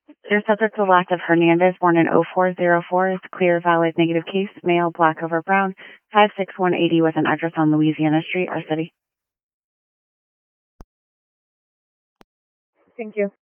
Your subject was active Hernandez, born in 0404, is clear, valid, negative case, male, black over brown, 56180 with an address on Louisiana Street, our city. Thank you.